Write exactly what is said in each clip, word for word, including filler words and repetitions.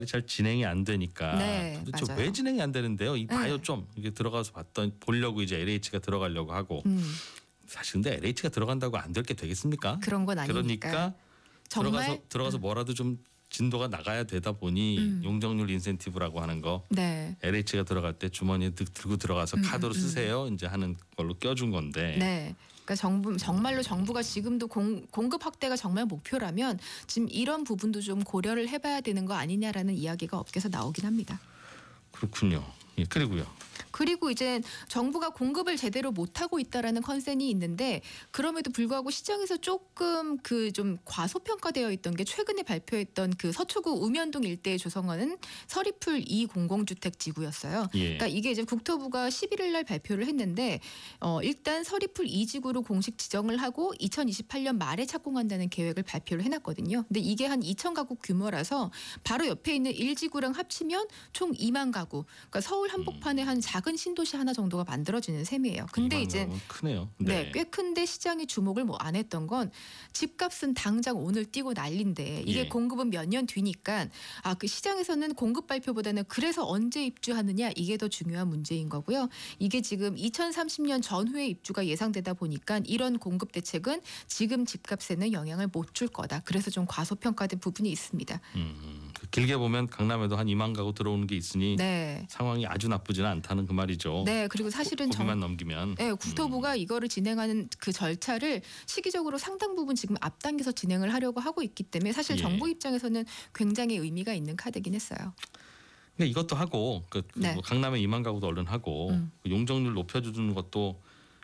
잘 진행이 안 되니까 네, 도대체 맞아요. 왜 진행이 안 되는데요? 이 봐요 네. 좀 이게 들어가서 봤던 보려고 이제 엘에이치가 들어가려고 하고 음, 사실 근데 엘에이치가 들어간다고 안 될 게 되겠습니까? 그런 건 아니니까. 그러니까 정말 들어가서 들어가서 뭐라도 좀 진도가 나가야 되다 보니 음. 용적률 인센티브라고 하는 거 네. 엘에이치가 들어갈 때 주머니에 들- 들고 들어가서 음, 카드로 음, 음. 쓰세요. 이제 하는 걸로 껴준 건데. 네. 그러니까 정부 정말로 정부가 지금도 공, 공급 확대가 정말 목표라면 지금 이런 부분도 좀 고려를 해봐야 되는 거 아니냐라는 이야기가 업계에서 나오긴 합니다. 그렇군요. 예, 그리고요. 그리고 이제 정부가 공급을 제대로 못하고 있다라는 컨센이 있는데 그럼에도 불구하고 시장에서 조금 그 좀 과소평가되어 있던 게 최근에 발표했던 그 서초구 우면동 일대에 조성하는 서리풀 이 공공주택 지구였어요. 예. 그러니까 이게 이제 국토부가 십일일 날 발표를 했는데 어 일단 서리풀 이 지구로 공식 지정을 하고 이천이십팔 년 말에 착공한다는 계획을 발표를 해놨거든요. 근데 이게 한 이천 가구 규모라서 바로 옆에 있는 일 지구랑 합치면 총 이만 가구. 그러니까 서울 한복판에 한 작은 신도시 하나 정도가 만들어지는 셈이에요. 근데 이만 이제 가구는 크네요. 네, 네. 꽤 큰데 시장이 주목을 뭐 안 했던 건 집값은 당장 오늘 뛰고 난리인데 이게 예. 공급은 몇 년 뒤니까 아, 그 시장에서는 공급 발표보다는 그래서 언제 입주하느냐 이게 더 중요한 문제인 거고요. 이게 지금 이천삼십 년 전후에 입주가 예상되다 보니까 이런 공급 대책은 지금 집값에는 영향을 못 줄 거다. 그래서 좀 과소평가된 부분이 있습니다. 음, 길게 보면 강남에도 한 이만 가구 들어오는 게 있으니 네. 상황이 아주 나쁘지는 않다는 그 말이죠. 네, 그리고 사실은 고- 고비만 정, 넘기면. 네, 국토부가 이거를 진행하는 그 절차를 시기적으로 상당 부분 지금 앞당겨서 진행을 하려고 하고 있기 때문에 사실 예. 정부 입장에서는 굉장히 의미가 있는 카드긴 했어요. 그러니까 이것도 하고 그, 그 네. 뭐 강남에 이만 가구도 얼른 하고 음. 그 용적률 높여주는 것도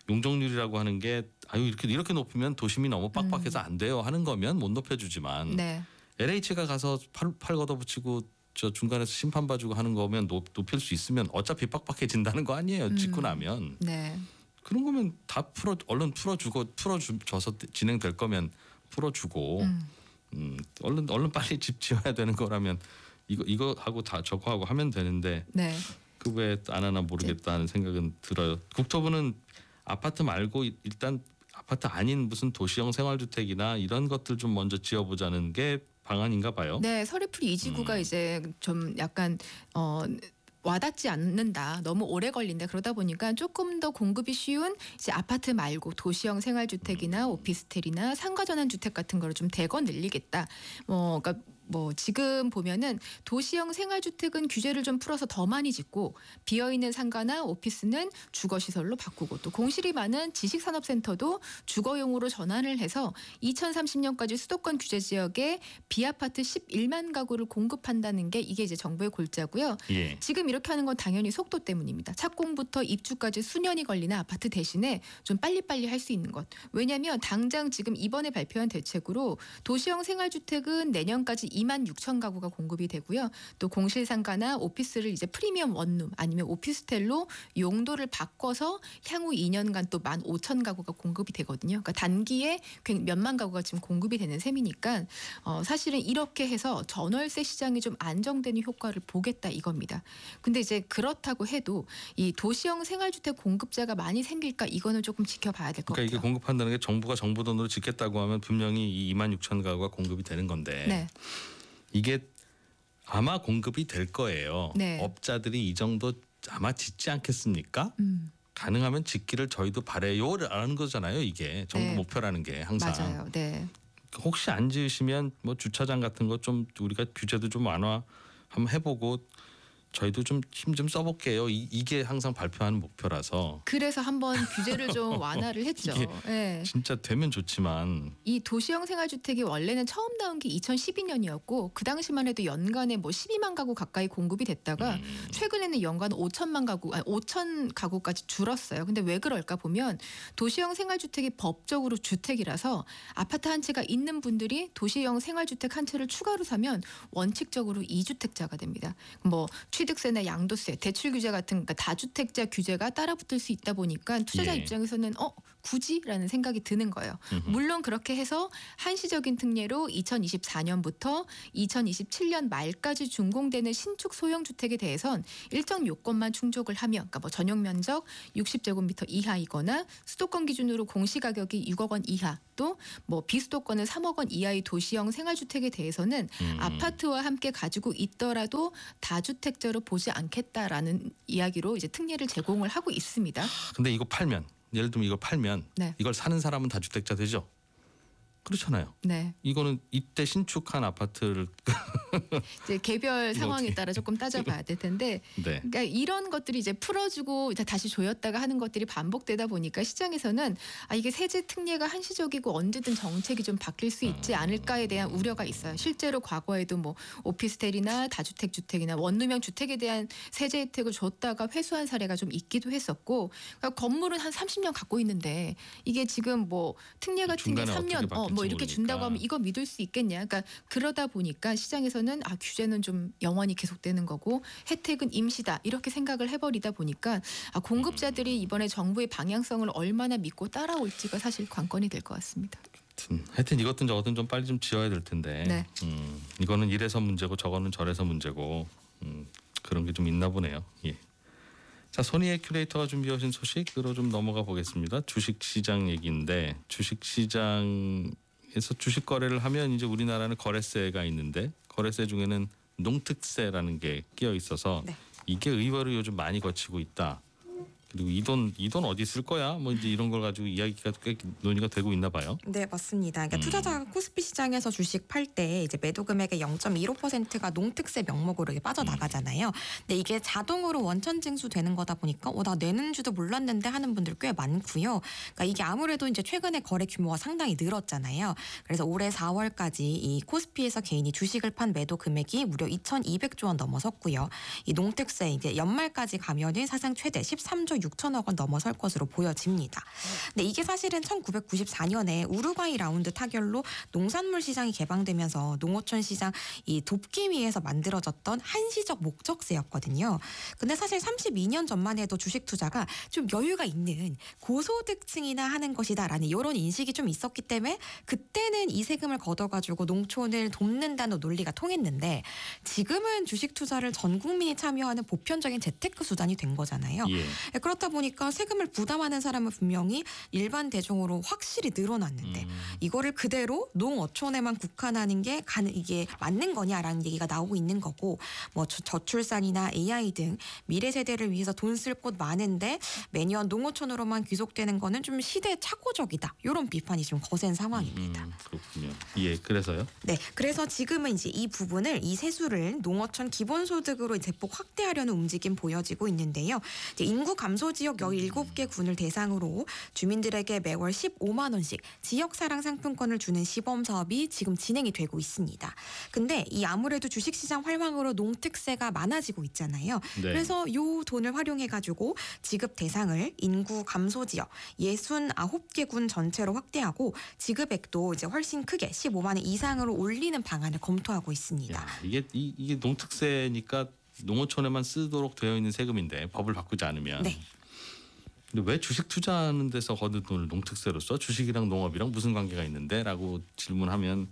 용적률이라고 하는 게 아유 이렇게 이렇게 높으면 도심이 너무 빡빡해서 안 돼요 하는 거면 못 높여주지만 음. 네, 엘에이치가 가서 팔, 팔 걷어붙이고 저 중간에서 심판 봐주고 하는 거면 높, 높일 수 있으면 어차피 빡빡해진다는 거 아니에요. 짓고 음. 나면 네, 그런 거면 다 풀어 얼른 풀어주고 풀어줘서 진행될 거면 풀어주고 음. 음, 얼른 얼른 빨리 집 지어야 되는 거라면 이거 이거 하고 다 저거 하고 하면 되는데 네. 그 왜 안 하나 모르겠다는 생각은 들어요. 국토부는 아파트 말고 일- 일단 아파트 아닌 무슨 도시형 생활주택이나 이런 것들 좀 먼저 지어보자는 게 방안인가 봐요. 네, 서리풀 이 지구가 음. 이제 좀 약간 어. 와닿지 않는다. 너무 오래 걸린다. 그러다 보니까 조금 더 공급이 쉬운 이제 아파트 말고 도시형 생활주택이나 오피스텔이나 상가전환 주택 같은 거를 좀 대거 늘리겠다. 뭐 그러니까 뭐 지금 보면은 도시형 생활주택은 규제를 좀 풀어서 더 많이 짓고 비어있는 상가나 오피스는 주거시설로 바꾸고 또 공실이 많은 지식산업센터도 주거용으로 전환을 해서 이천삼십 년까지 수도권 규제 지역에 비아파트 십일만 가구를 공급한다는 게 이게 이제 정부의 골자고요. 예. 지금 이렇게 하는 건 당연히 속도 때문입니다. 착공부터 입주까지 수년이 걸리는 아파트 대신에 좀 빨리빨리 할 수 있는 것. 왜냐하면 당장 지금 이번에 발표한 대책으로 도시형 생활주택은 내년까지 이만 육천 가구가 공급이 되고요. 또 공실상가나 오피스를 이제 프리미엄 원룸 아니면 오피스텔로 용도를 바꿔서 향후 이 년간 또 만 오천 가구가 공급이 되거든요. 그러니까 단기에 굉- 몇만 가구가 지금 공급이 되는 셈이니까 어, 사실은 이렇게 해서 전월세 시장이 좀 안정되는 효과를 보겠다 이겁니다. 근데 이제 그렇다고 해도 이 도시형 생활주택 공급자가 많이 생길까 이거는 조금 지켜봐야 될 것 그러니까 이게 같아요. 공급한다는 게 정부가 정부 돈으로 짓겠다고 하면 분명히 이 이만 육천 가구가 공급이 되는 건데 네. 이게 아마 공급이 될 거예요. 네. 업자들이 이 정도 아마 짓지 않겠습니까? 음, 가능하면 짓기를 저희도 바래요라는 거잖아요. 이게 정부 네. 목표라는 게 항상. 맞아요. 네. 혹시 안 지으시면 뭐 주차장 같은 거 좀 우리가 규제도 좀 완화 한번 해보고 저희도 좀 힘 좀 써볼게요. 이, 이게 항상 발표하는 목표라서 그래서 한번 규제를 좀 완화를 했죠. 이게 네. 진짜 되면 좋지만 이 도시형 생활주택이 원래는 처음 나온 게 이천십이 년이었고 그 당시만 해도 연간에 뭐 십이만 가구 가까이 공급이 됐다가 음. 최근에는 연간 오천만 가구, 아니 오천 가구까지 줄었어요. 근데 왜 그럴까 보면 도시형 생활주택이 법적으로 주택이라서 아파트 한 채가 있는 분들이 도시형 생활주택 한 채를 추가로 사면 원칙적으로 이주택자가 됩니다. 뭐 취득세나 양도세, 대출 규제 같은 그러니까 다주택자 규제가 따라붙을 수 있다 보니까 투자자 예. 입장에서는 어 굳이라는 생각이 드는 거예요. 음흠. 물론 그렇게 해서 한시적인 특례로 이천이십사 년부터 이천이십칠 년 말까지 준공되는 신축 소형 주택에 대해선 일정 요건만 충족을 하면, 그러니까 뭐 전용 면적 육십 제곱미터 이하이거나 수도권 기준으로 공시가격이 육억 원 이하, 또 뭐 비수도권은 삼억 원 이하의 도시형 생활주택에 대해서는 음. 아파트와 함께 가지고 있더라도 다주택자로 보지 않겠다라는 이야기로 이제 특례를 제공을 하고 있습니다. 근데 이거 팔면 예를 들면 이걸 팔면 네. 이걸 사는 사람은 다주택자 되죠? 그렇잖아요. 네. 이거는 이때 신축한 아파트를 이제 개별 이거 상황에 어떻게- 따라 조금 따져봐야 될 텐데, 네. 그러니까 이런 것들이 이제 풀어주고 이제 다시 조였다가 하는 것들이 반복되다 보니까 시장에서는 아 이게 세제 특례가 한시적이고 언제든 정책이 좀 바뀔 수 있지 않을까에 대한 우려가 있어요. 실제로 과거에도 뭐 오피스텔이나 다주택 주택이나 원룸형 주택에 대한 세제 혜택을 줬다가 회수한 사례가 좀 있기도 했었고, 그러니까 건물은 한 삼십 년 갖고 있는데 이게 지금 뭐 특례 같은 게 중간에 삼 년 어떻게 어, 뭐 바뀔지 이렇게 모르니까. 준다고 하면 이거 믿을 수 있겠냐? 그러니까 그러다 보니까 시장에서는 아 규제는 좀 영원히 계속되는 거고 혜택은 임시다 이렇게 생각을 해버리다 보니까 아 공급자들이 이번에 정부의 방향성을 얼마나 믿고 따라올지가 사실 관건이 될 것 같습니다. 하여튼, 하여튼 이것든 저것든 좀 빨리 좀 지어야 될 텐데 네. 음, 이거는 이래서 문제고 저거는 저래서 문제고 음, 그런 게 좀 있나 보네요. 예. 자, 손희애 큐레이터가 준비하신 소식으로 좀 넘어가 보겠습니다. 주식시장 얘기인데 주식시장에서 주식 거래를 하면 이제 우리나라는 거래세가 있는데 거래세 중에는 농특세라는 게 끼어 있어서 네. 이게 의외로 요즘 많이 거치고 있다. 그리고 이 돈 이 돈 어디 쓸 거야? 뭐 이제 이런 걸 가지고 이야기가 꽤 논의가 되고 있나 봐요. 네, 맞습니다. 그러니까 음. 투자자가 코스피 시장에서 주식 팔 때 이제 매도 금액의 영 점 일오 퍼센트가 농특세 명목으로 이게 빠져나가잖아요. 근데 이게 자동으로 원천 징수되는 거다 보니까 어, 나 내는 줄도 몰랐는데 하는 분들 꽤 많고요. 그러니까 이게 아무래도 이제 최근에 거래 규모가 상당히 늘었잖아요. 그래서 올해 사월까지 이 코스피에서 개인이 주식을 판 매도 금액이 무려 이천이백조 원 넘어섰고요. 이 농특세 이제 연말까지 가면은 사상 최대 십삼조 육천억 원 넘어설 것으로 보여집니다. 근데 이게 사실은 천구백구십사 년에 우루과이 라운드 타결로 농산물 시장이 개방되면서 농어촌 시장 이 돕기 위해서 만들어졌던 한시적 목적세였거든요. 근데 사실 삼십이 년 전만 해도 주식 투자가 좀 여유가 있는 고소득층이나 하는 것이다라는 이런 인식이 좀 있었기 때문에 그때는 이 세금을 걷어가지고 농촌을 돕는다는 논리가 통했는데 지금은 주식 투자를 전 국민이 참여하는 보편적인 재테크 수단이 된 거잖아요. 예. 그렇다 보니까 세금을 부담하는 사람은 분명히 일반 대중으로 확실히 늘어났는데 음. 이거를 그대로 농어촌에만 국한하는 게 가능 이게 맞는 거냐라는 얘기가 나오고 있는 거고 뭐 저, 저출산이나 에이아이 등 미래 세대를 위해서 돈 쓸 곳 많은데 매년 농어촌으로만 귀속되는 거는 좀 시대착오적이다 이런 비판이 좀 거센 상황입니다. 음, 그렇군요. 예, 그래서요. 네, 그래서 지금은 이제 이 부분을 이 세수를 농어촌 기본소득으로 이제 대폭 확대하려는 움직임 보여지고 있는데요. 이제 인구 감소 지역 열일곱 개 군을 대상으로 주민들에게 매월 십오만 원씩 지역사랑 상품권을 주는 시범 사업이 지금 진행이 되고 있습니다. 근데 이 아무래도 주식시장 활황으로 농특세가 많아지고 있잖아요. 네. 그래서 요 돈을 활용해가지고 지급 대상을 인구 감소 지역 예순아홉 개 군 전체로 확대하고 지급액도 이제 훨씬 크게 십오만 원 이상으로 올리는 방안을 검토하고 있습니다. 야, 이게 이, 이게 농특세니까 농어촌에만 쓰도록 되어 있는 세금인데 법을 바꾸지 않으면. 네. 근데 왜 주식 투자하는 데서 거둔 돈을 농특세로 써? 주식이랑 농업이랑 무슨 관계가 있는데? 라고 질문하면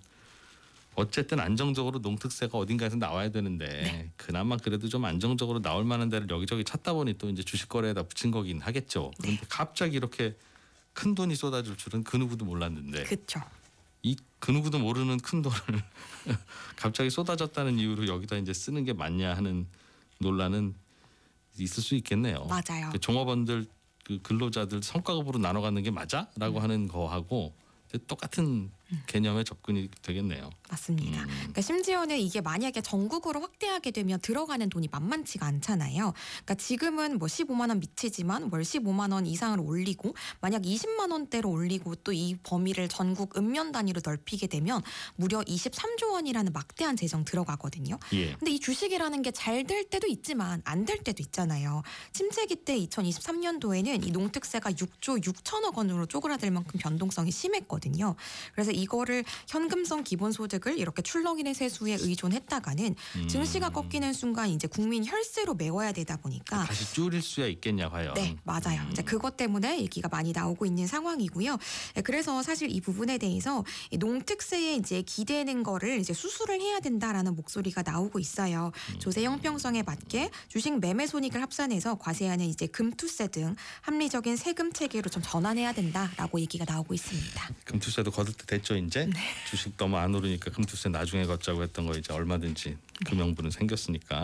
어쨌든 안정적으로 농특세가 어딘가에서 나와야 되는데 네. 그나마 그래도 좀 안정적으로 나올 만한 데를 여기저기 찾다 보니 또 이제 주식 거래에다 붙인 거긴 하겠죠. 그런데 네. 갑자기 이렇게 큰 돈이 쏟아질 줄은 그 누구도 몰랐는데 그렇죠. 이 그 누구도 모르는 큰 돈을 갑자기 쏟아졌다는 이유로 여기다 이제 쓰는 게 맞냐 하는 논란은 있을 수 있겠네요. 맞아요. 그 종업원들 그 근로자들 성과급으로 나눠 갖는 게 맞아?라고 음. 하는 거하고 똑같은 개념의 접근이 되겠네요. 맞습니다. 음. 그러니까 심지어는 이게 만약에 전국으로 확대하게 되면 들어가는 돈이 만만치가 않잖아요. 그러니까 지금은 뭐 십오만 원 미치지만 월 십오만 원 이상으로 올리고 만약 이십만 원대로 올리고 또 이 범위를 전국 읍면 단위로 넓히게 되면 무려 이십삼조 원이라는 막대한 재정 들어가거든요. 예. 근데 이 주식이라는 게 잘 될 때도 있지만 안 될 때도 있잖아요. 침체기 때 이천이십삼 년도에는 이 농특세가 육조 육천억 원으로 쪼그라들 만큼 변동성이 심했거든요. 그래서 이거를 현금성 기본소득을 이렇게 출렁이는 세수에 의존했다가는 음. 증시가 꺾이는 순간 이제 국민 혈세로 메워야 되다 보니까 다시 줄일 수야 있겠냐 과연. 네, 맞아요. 음. 이제 그것 때문에 얘기가 많이 나오고 있는 상황이고요. 예, 그래서 사실 이 부분에 대해서 이 농특세에 이제 기대는 거를 이제 수술을 해야 된다라는 목소리가 나오고 있어요. 음. 조세 형평성에 맞게 주식 매매 손익을 합산해서 과세하는 이제 금투세 등 합리적인 세금 체계로 좀 전환해야 된다라고 얘기가 나오고 있습니다. 금투세도 거둘 때 됐죠 이제. 네. 주식 너무 안 오르니까 금투세 나중에 걷자고 했던 거 이제 얼마든지 그 명분은 생겼으니까.